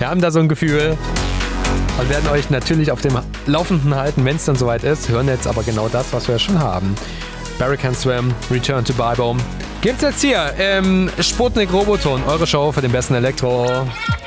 Wir haben da so ein Gefühl. Wir werden euch natürlich auf dem Laufenden halten, wenn es dann soweit ist. Hören jetzt aber genau das, was wir schon haben. Barry Can Swim, Return to Bible. Gibt's jetzt hier im Sputnik Roboton, eure Show für den besten Elektro.